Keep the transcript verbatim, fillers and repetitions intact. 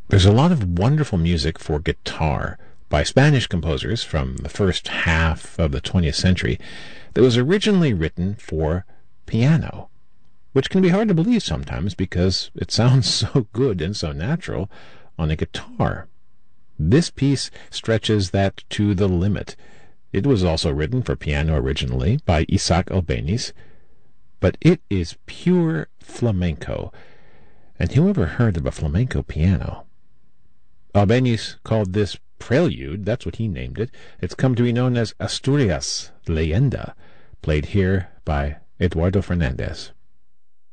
There's a lot of wonderful music for guitar by Spanish composers from the first half of the twentieth century that was originally written for piano, which can be hard to believe sometimes because it sounds so good and so natural on a guitar. This piece stretches that to the limit. It was also written for piano originally by Isaac Albéniz, but it is pure flamenco. And who ever heard of a flamenco piano? Albéniz called this Prelude, that's what he named it. It's come to be known as Asturias Leyenda, played here by Eduardo Fernandez.